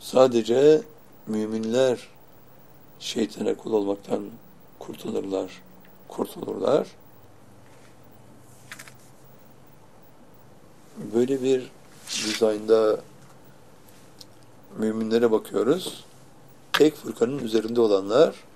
Sadece müminler şeytana kul olmaktan kurtulurlar. Böyle bir dizaynda müminlere bakıyoruz. Tek fırkanın üzerinde olanlar